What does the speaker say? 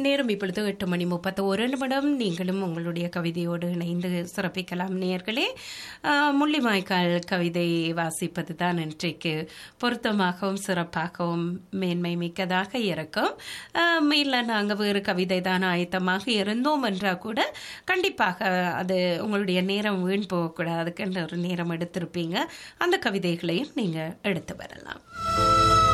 நேரம் இப்பொழுது 8:31 நீங்களும் உங்களுடைய கவிதையோடு இணைந்து சிறப்பிக்கலாம் நேயர்களே. முள்ளிவாய்க்கால் கவிதை வாசிப்பது தான் இன்றைக்கு பொருத்தமாகவும் சிறப்பாகவும் மேன்மை மிக்கதாக இருக்கும். இல்லை நாங்கள் வேறு கவிதை தான் ஆயத்தமாக இருந்தோம் என்றால் கூட கண்டிப்பாக அது உங்களுடைய நேரம் வீண் போகக்கூடாது. அதுக்குன்ற ஒரு நேரம் எடுத்திருப்பீங்க. அந்த கவிதைகளையும் நீங்கள் எடுத்து வரலாம்.